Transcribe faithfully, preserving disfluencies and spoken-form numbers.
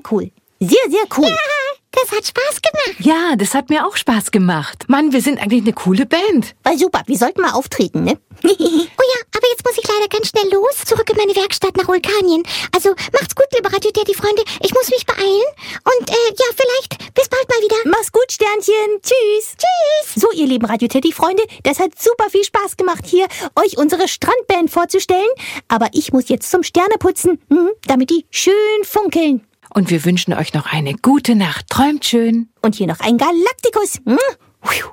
cool. Sehr, sehr cool. Ja, das hat Spaß gemacht. Ja, das hat mir auch Spaß gemacht. Mann, wir sind eigentlich eine coole Band. War super, wir sollten mal auftreten, ne? Oh ja, aber jetzt muss ich leider ganz schnell los. Zurück in meine Werkstatt nach Vulkanien. Also macht's gut, liebe Radio Teddy Freunde. Ich muss mich beeilen. Und äh, ja, vielleicht bis bald mal wieder. Mach's gut, Sternchen. Tschüss. Tschüss. So, ihr lieben Radio Teddy Freunde, das hat super viel Spaß gemacht, hier euch unsere Strandband vorzustellen. Aber ich muss jetzt zum Sterneputzen, hm, damit die schön funkeln. Und wir wünschen euch noch eine gute Nacht. Träumt schön. Und hier noch ein Galaktikus. Hm?